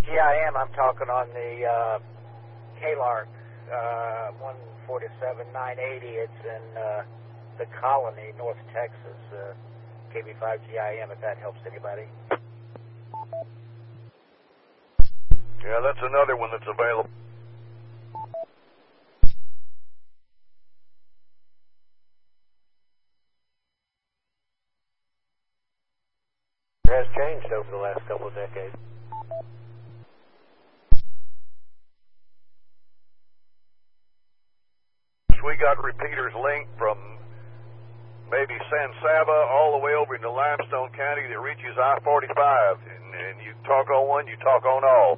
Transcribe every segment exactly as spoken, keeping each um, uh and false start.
G I M, I'm talking on the uh, K-Lark uh, one forty-seven nine eighty. It's in uh, the Colony, North Texas. Uh, K B five G I M, if that helps anybody. Yeah, that's another one that's available. It has changed over the last couple of decades. We got repeaters linked from maybe San Saba all the way over into Limestone County that reaches I forty-five. And, and you talk on one, you talk on all.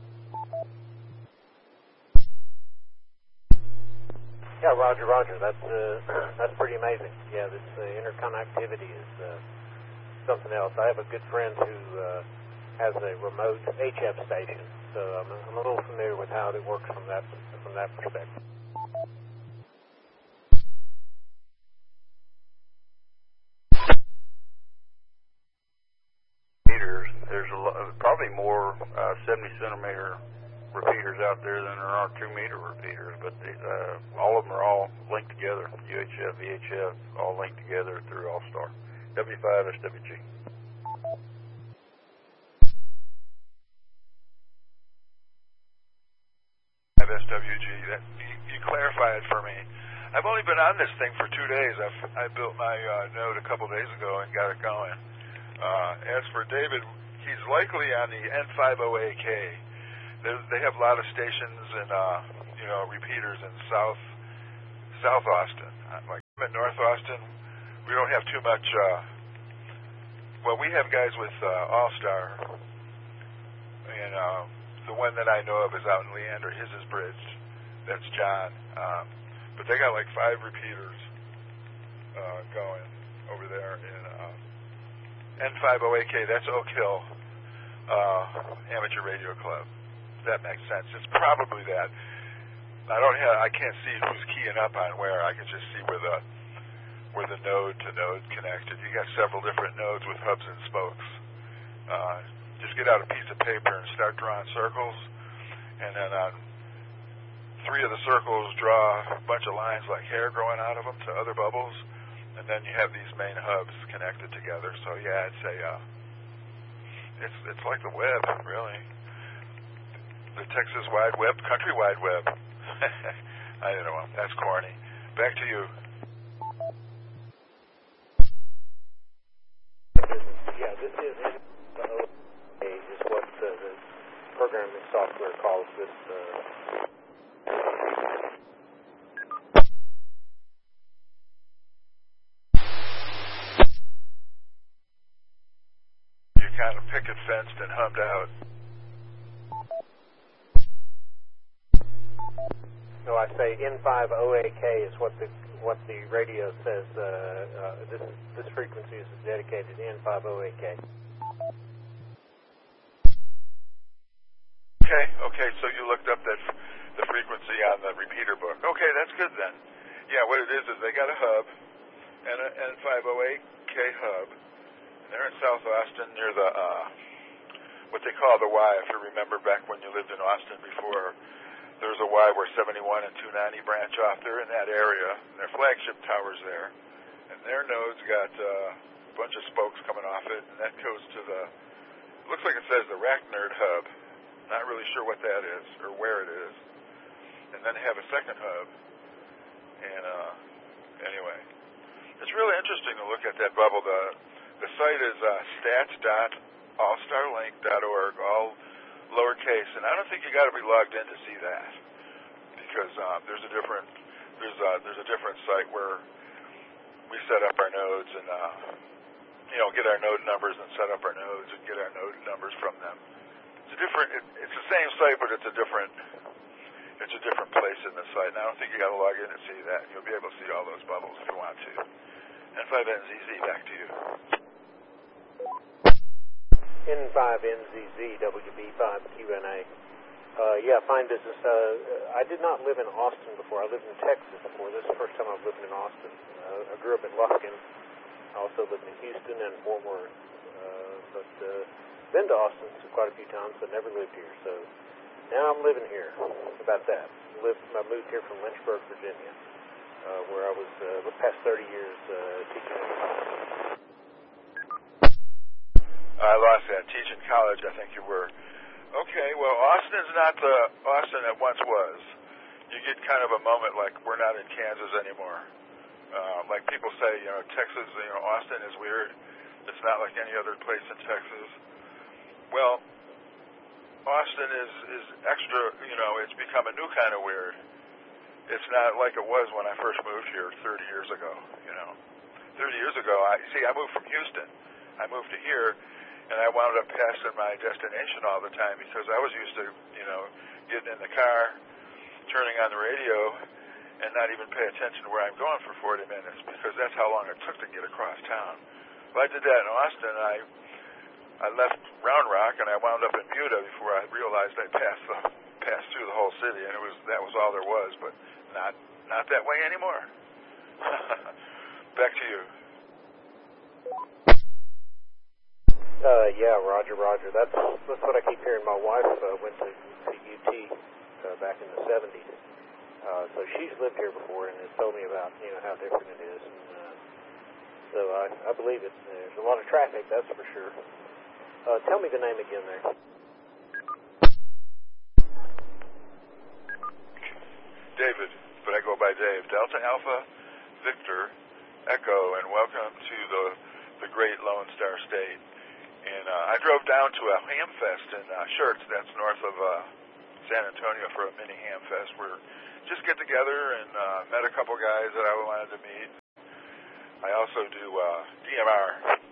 Yeah, Roger, Roger. That's uh, that's pretty amazing. Yeah, this uh, interconnectivity is uh, something else. I have a good friend who uh, has a remote H F station, so I'm, I'm a little familiar with how it works from that from that perspective. Repeaters. There's a lot, probably more uh, seventy centimeter repeaters out there than there are two meter repeaters, but the, uh, all of them are all linked together. U H F, V H F, all linked together through All-Star. W five S W G. S W G, that, you, you clarified for me. I've only been on this thing for two days. I've, I built my uh, node a couple days ago and got it going. Uh, as for David, he's likely on the N fifty A K. They're, they have a lot of stations and uh, you know repeaters in South South Austin. Like in North Austin, we don't have too much. Uh, well, we have guys with uh, All-Star, and uh, the one that I know of is out in Leander. His is bridged. That's John. Um, but they got like five repeaters uh, going over there in uh, N fifty A K. That's Oak Hill uh, Amateur Radio Club. That makes sense. It's probably that. I don't have. I can't see who's keying up on where. I can just see where the where the node to node connected. You got several different nodes with hubs and spokes. Uh, just get out a piece of paper and start drawing circles, and then on three of the circles draw a bunch of lines like hair growing out of them to other bubbles, and then you have these main hubs connected together. So yeah, it's a uh, it's it's like the web, really. The Texas Wide Web, Country Wide Web. I don't know. That's corny. Back to you. Yeah, this is is what the, the programming software calls this. Uh, You kind of picket fenced and hummed out. No, I say N fifty A K is what the what the radio says. Uh, uh, this this frequency is dedicated to N fifty A K. Okay, okay. So you looked up that the frequency on the repeater book. Okay, that's good then. Yeah, what it is is they got a hub, and a N fifty A K hub, and they're in South Austin near the uh, what they call the Y. If you remember back when you lived in Austin before. There's a Y where seventy-one and two ninety branch off. They're in that area. And their flagship tower's there. And their node's got uh, a bunch of spokes coming off it. And that goes to the, it looks like it says the Rack Nerd Hub. Not really sure what that is or where it is. And then they have a second hub. And uh, anyway, it's really interesting to look at that bubble. The, the site is uh, stats dot all star link dot org, all lowercase, and I don't think you got to be logged in to see that, because um, there's a different there's a, there's a different site where we set up our nodes and uh, you know get our node numbers and set up our nodes and get our node numbers from them. It's a different it, it's the same site, but it's a different it's a different place in the site. And I don't think you got to log in to see that. You'll be able to see all those bubbles if you want to. N five N Z Z, back to you. N five N Z Z, W B five Q N A. Uh, yeah, fine business. Uh, I did not live in Austin before. I lived in Texas before. This is the first time I've lived in Austin. Uh, I grew up in Lufkin. I also lived in Houston and Fort Worth. Uh, but uh, been to Austin quite a few times, but never lived here. So now I'm living here. About that. Lived, I moved here from Lynchburg, Virginia, uh, where I was uh, the past thirty years uh, teaching. I lost that. Teaching college, I think you were. Okay, well, Austin's not the Austin that once was. You get kind of a moment like we're not in Kansas anymore. Uh, like people say, you know, Texas, you know, Austin is weird. It's not like any other place in Texas. Well, Austin is, is extra, you know, it's become a new kind of weird. It's not like it was when I first moved here thirty years ago, you know. thirty years ago, I see, I moved from Houston. I moved to here, and I wound up passing my destination all the time because I was used to, you know, getting in the car, turning on the radio, and not even pay attention to where I'm going for forty minutes because that's how long it took to get across town. Well, I did that in Austin. I I left Round Rock and I wound up in Buda before I realized I passed the passed through the whole city, and it was that was all there was, but not not that way anymore. Back to you. Uh, yeah, Roger, Roger. That's that's what I keep hearing. My wife uh, went to, to U T uh, back in the seventies, uh, so she's lived here before and has told me about you know how different it is. And, uh, so I I believe it. There's a lot of traffic, that's for sure. Uh, tell me the name again there. David, but I go by Dave. Delta Alpha, Victor, Echo, and welcome to the the great Lone Star State. And uh, I drove down to a ham fest in uh, Schertz, that's north of uh, San Antonio, for a mini ham fest where just get together and uh, met a couple guys that I wanted to meet. I also do uh, D M R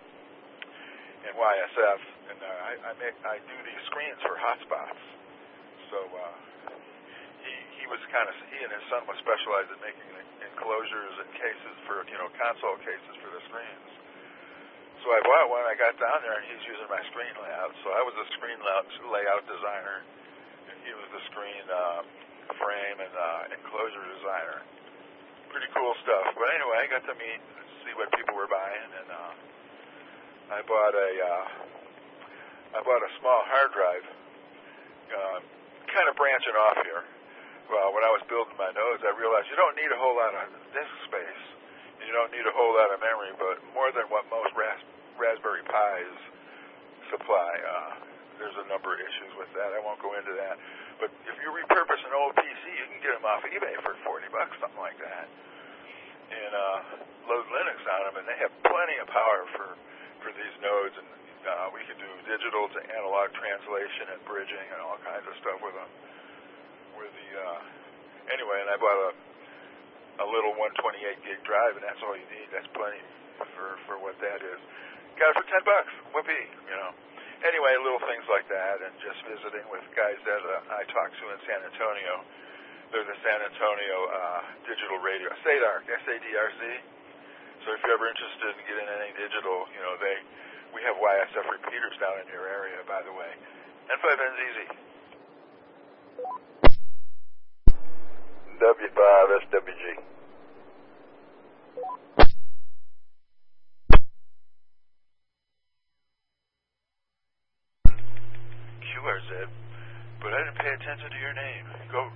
and Y S F, and uh, I, I make I do these screens for hotspots. So uh, he he was kind of he and his son was specialized in making enclosures and cases for you know console cases for the screens. So I bought one. I got down there, and he's using my screen layout. So I was the screen layout, layout designer, and he was the screen uh, frame and uh, enclosure designer. Pretty cool stuff. But anyway, I got to meet and see what people were buying, and uh, I bought a uh, I bought a small hard drive, uh, kind of branching off here. Well, when I was building my nodes, I realized you don't need a whole lot of disk space. You don't need a whole lot of memory, but more than what most ras- Raspberry Pis supply. Uh, there's a number of issues with that. I won't go into that. But if you repurpose an old P C, you can get them off eBay for forty bucks, something like that. And uh, load Linux on them, and they have plenty of power for, for these nodes. And uh, we can do digital to analog translation and bridging and all kinds of stuff with them. With the uh, anyway, and I bought a a little one twenty-eight gig drive, and that's all you need. That's plenty for, for what that is. Got it for ten bucks. Whoopee, you know. Anyway, little things like that, and just visiting with guys that uh, I talked to in San Antonio. They're the San Antonio uh, Digital Radio, S A D R C, S A D R C. So if you're ever interested in getting any digital, you know, they we have Y S F repeaters down in your area, by the way. N five N's easy. W five S W G. Q R Z, but I didn't pay attention to your name. Go.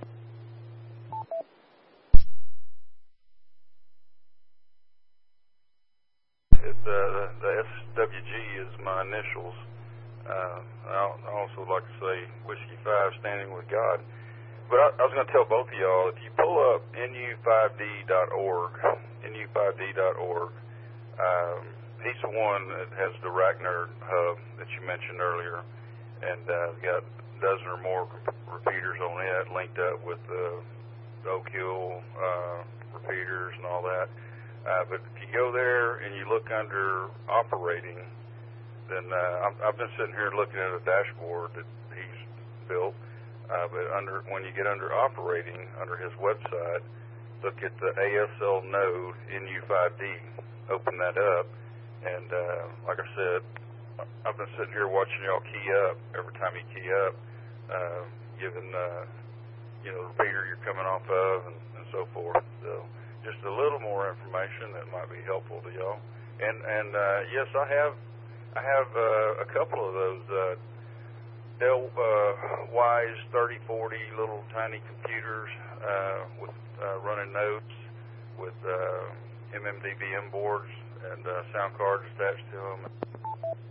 It, uh, the S W G is my initials. Uh, I also like to say Whiskey five, standing with God. But I, I was going to tell both of y'all, if you pull up N U five D dot org, N U five D dot org, um, he's the one that has the Rackner hub that you mentioned earlier, and uh, got a dozen or more repeaters on it, linked up with the, the Oak Hill uh, repeaters and all that. Uh, but if you go there and you look under operating, then uh, I've, I've been sitting here looking at a dashboard that he's built. Uh, but under when you get under operating, under his website, look at the A S L node N U five D. Open that up, and uh, like I said, I've been sitting here watching y'all key up every time you key up, uh, giving uh, you know the repeater you're coming off of, and, and so forth. So just a little more information that might be helpful to y'all. And and uh, yes, I have I have uh, a couple of those uh, Dell uh, Wise thirty forty little tiny computers uh, with uh, running nodes with uh, M M D B M boards and uh, sound cards attached to them.